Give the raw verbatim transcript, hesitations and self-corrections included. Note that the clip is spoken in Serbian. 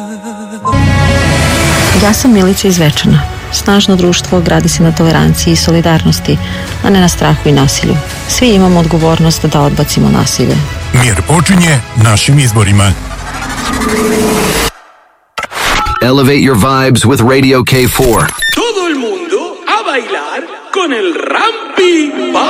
Ja sam Milica iz Zvečana. Snažno društvo gradi se na toleranciji i solidarnosti, a ne na strahu i nasilju. Svi imamo odgovornost da odbacimo nasilje. Mir počinje našim izborima. Elevate your vibes with Radio K four. Todo el mundo a bailar con el Rampi.